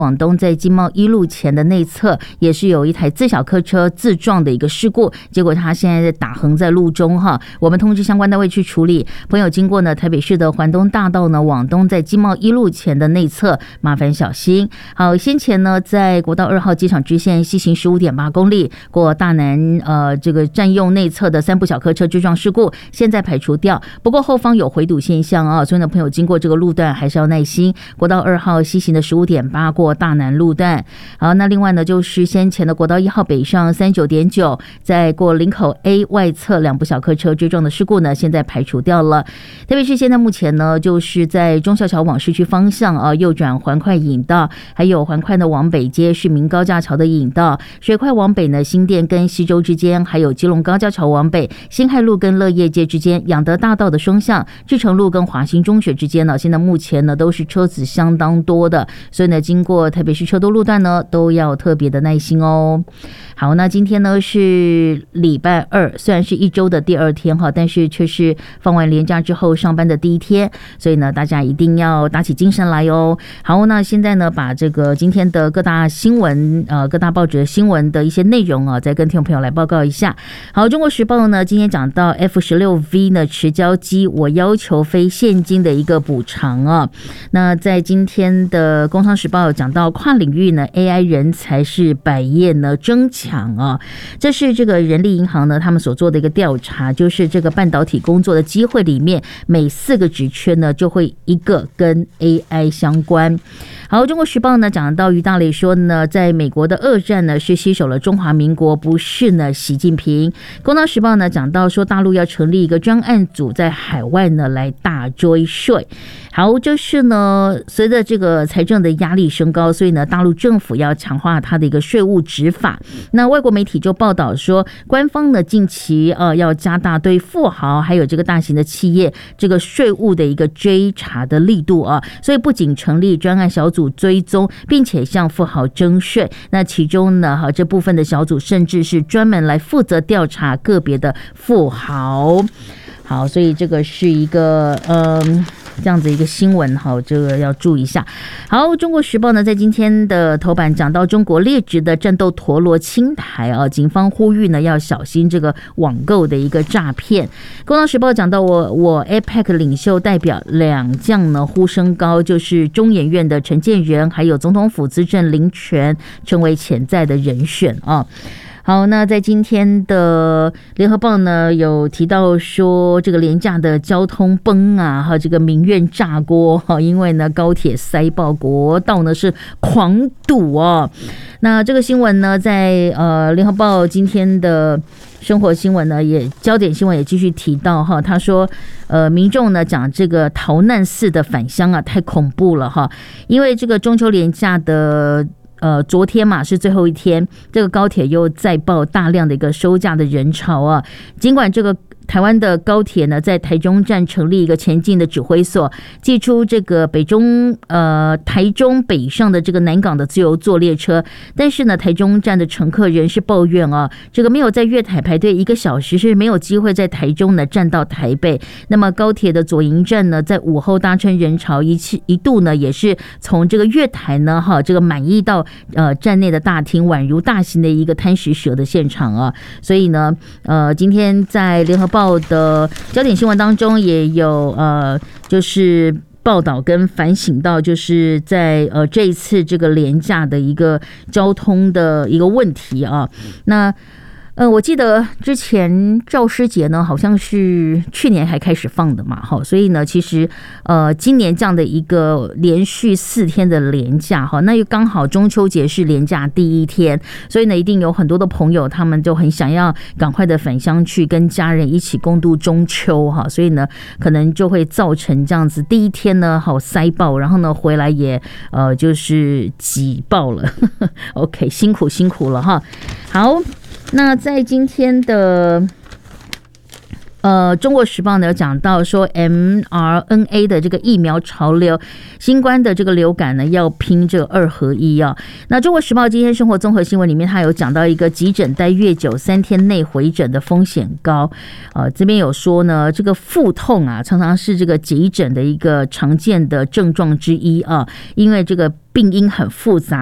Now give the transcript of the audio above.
广东在经贸一路前的内侧也是有一台自小客车自撞的一个事故，结果它现在打横在路中哈，我们通知相关单位去处理。朋友经过呢台北市的环东大道呢往东在经贸一路前的内侧，麻烦小心。好，先前呢在国道2号机场支线西行15.8公里过大南这个占用内侧的3部小客车追撞事故，现在排除掉，不过后方有回堵现象啊，所以呢朋友经过这个路段还是要耐心。国道2号西行的15.8过大南路段。好，那另外呢就是先前的国道1号北上39.9在过林口 A 外侧2部小客车追撞的事故呢，现在排除掉了。特别是现在目前呢就是在忠孝桥往市区方向啊，右转环快引道，还有环快的往北接市民高架桥的引道，水快往北呢新店跟西周之间，还有基隆高架桥往北辛亥路跟乐业街之间，养德大道的双向志诚路跟华兴中学之间呢，现在目前呢都是车子相当多的，所以呢经过台北市车多路段呢都要特别的耐心哦。好，那今天呢是礼拜二，虽然是一周的第2天哈，但是却是放完连假之后上班的第1天，所以呢大家一定要打起精神来哦。好，那现在呢把这个今天的各大新闻各大报纸的新闻的一些内容啊，再跟听众朋友来报告一下。好，中国时报呢今天讲到 F16V 呢迟交机，我要求非现金的一个补偿啊。那在今天的工商时报讲到跨领域呢 AI 人才是百业呢争抢啊，这是这个人力银行呢他们所做的一个调查，就是这个半导体工作的机会里面每4个职缺呢就会1个跟 AI 相关。好，中国时报呢讲到于大雷说呢，在美国的2战呢是携手了中华民国，不是呢习近平。工商时报呢讲到说大陆要成立一个专案组在海外呢来大追税。好，就是呢随着这个财政的压力升高，所以呢大陆政府要强化它的一个税务执法。那外国媒体就报道说，官方呢近期要加大对富豪还有这个大型的企业这个税务的一个追查的力度啊，所以不仅成立专案小组追踪，并且向富豪征税。那其中呢这部分的小组甚至是专门来负责调查个别的富豪。好，所以这个是一个这样子一个新闻，好，这个要注意一下。好，中国时报呢在今天的头版讲到中国劣质的战斗陀螺侵台啊，警方呼吁呢要小心这个网购的一个诈骗。工商时报讲到我 APEC 领袖代表2将呢呼声高，就是中研院的陈建仁还有总统府资政林权成为潜在的人选啊。好，那在今天的联合报呢有提到说这个廉价的交通崩啊，这个民怨炸锅，因为呢高铁塞爆，国道呢是狂堵哦。那这个新闻呢在联合报今天的生活新闻呢也焦点新闻也继续提到哈，他说民众呢讲这个逃难似的返乡啊太恐怖了哈，因为这个中秋连假的昨天嘛是最后一天，这个高铁又再爆大量的一个收假的人潮啊。尽管这个台湾的高铁呢在台中站成立一个前进的指挥所，寄出这个台中北上的这个南港的自由座列车，但是呢台中站的乘客仍是抱怨啊，这个没有在月台排队1个小时是没有机会在台中呢站到台北。那么高铁的左营站呢在午后搭乘人潮一度呢也是从这个月台呢这个满溢到站内的大厅，宛如大型的一个贪食蛇的现场啊。所以呢今天在联合报的焦点新闻当中也有就是报道跟反省到，就是在这一次这个连假的一个交通的一个问题啊。那我记得之前教师节呢好像是去年还开始放的嘛，所以呢其实今年这样的一个连续4天的连假，那又刚好中秋节是连假第1天，所以呢一定有很多的朋友他们就很想要赶快的返乡去跟家人一起共度中秋，所以呢可能就会造成这样子第1天呢好塞爆，然后呢回来也就是挤爆了OK 辛苦了哈。好，那在今天的中国时报呢有讲到说 mRNA 的这个疫苗潮流，新冠的这个流感呢要拼这个2合1啊。那中国时报今天生活综合新闻里面，它有讲到一个急诊待越久3天内回诊的风险高。这边有说呢，这个腹痛啊，常常是这个急诊的一个常见的症状之一啊，因为这个病因很复杂，